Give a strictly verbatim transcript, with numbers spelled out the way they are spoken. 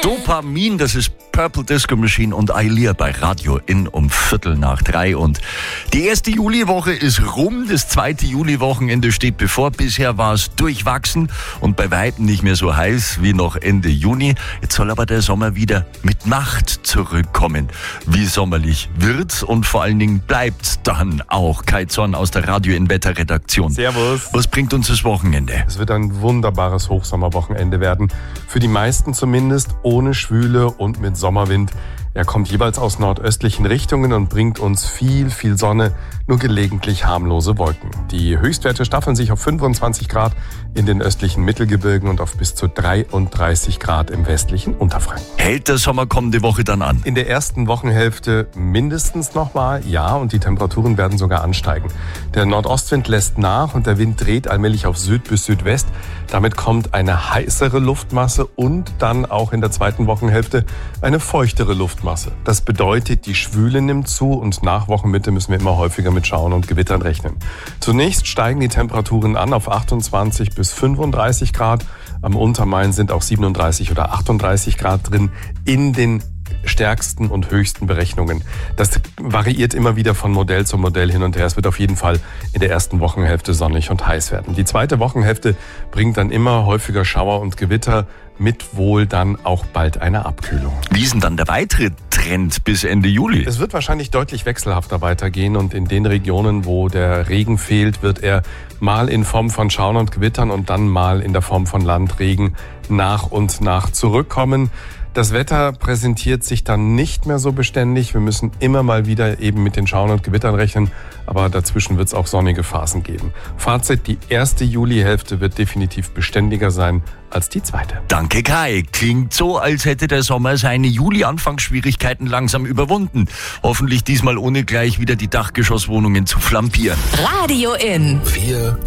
Dopamin, das ist Purple Disco Machine und Aylia bei Radio in um Viertel nach drei. Und die erste Juliwoche ist rum, das zweite Juliwochenende steht bevor. Bisher war es durchwachsen und bei weitem nicht mehr so heiß wie noch Ende Juni. Jetzt soll aber der Sommer wieder mit Macht zurückkommen. Wie sommerlich wird's und vor allen Dingen bleibt's dann auch. Kai Zorn aus der Radio in Wetterredaktion. Servus. Was bringt uns das Wochenende? Es wird ein wunderbares Hochsommerwochenende werden. Für die meisten zumindest, ohne Schwüle und mit Sommerwind. Er kommt jeweils aus nordöstlichen Richtungen und bringt uns viel, viel Sonne, nur gelegentlich harmlose Wolken. Die Höchstwerte staffeln sich auf fünfundzwanzig Grad in den östlichen Mittelgebirgen und auf bis zu dreiunddreißig Grad im westlichen Unterfranken. Hält der Sommer kommende Woche dann an? In der ersten Wochenhälfte mindestens nochmal, ja, und die Temperaturen werden sogar ansteigen. Der Nordostwind lässt nach und der Wind dreht allmählich auf Süd bis Südwest. Damit kommt eine heißere Luftmasse und dann auch in der zweiten Wochenhälfte eine feuchtere Luftmasse. Das bedeutet, die Schwüle nimmt zu und nach Wochenmitte müssen wir immer häufiger mit Schauern und Gewittern rechnen. Zunächst steigen die Temperaturen an auf achtundzwanzig bis fünfunddreißig Grad. Am Untermain sind auch siebenunddreißig oder achtunddreißig Grad drin in den stärksten und höchsten Berechnungen. Das variiert immer wieder von Modell zu Modell hin und her. Es wird auf jeden Fall in der ersten Wochenhälfte sonnig und heiß werden. Die zweite Wochenhälfte bringt dann immer häufiger Schauer und Gewitter, mit wohl dann auch bald eine Abkühlung. Wie ist denn dann der weitere Trend bis Ende Juli? Es wird wahrscheinlich deutlich wechselhafter weitergehen und in den Regionen, wo der Regen fehlt, wird er mal in Form von Schauern und Gewittern und dann mal in der Form von Landregen nach und nach zurückkommen. Das Wetter präsentiert sich dann nicht mehr so beständig. Wir müssen immer mal wieder eben mit den Schauern und Gewittern rechnen, aber dazwischen wird es auch sonnige Phasen geben. Fazit, die erste Julihälfte wird definitiv beständiger sein als die zweite. Danke Kai. Klingt so, als hätte der Sommer seine Juli-Anfangsschwierigkeiten langsam überwunden. Hoffentlich diesmal ohne gleich wieder die Dachgeschosswohnungen zu flambieren. Radio in. vier